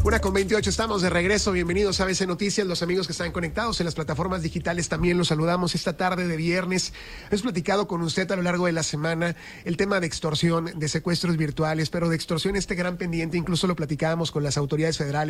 1:28, estamos de regreso. Bienvenidos a ABC Noticias. Los amigos que están conectados en las plataformas digitales también los saludamos esta tarde de viernes. Hemos platicado con usted a lo largo de la semana el tema de extorsión, de secuestros virtuales, pero de extorsión este gran pendiente. Incluso lo platicábamos con las autoridades federales.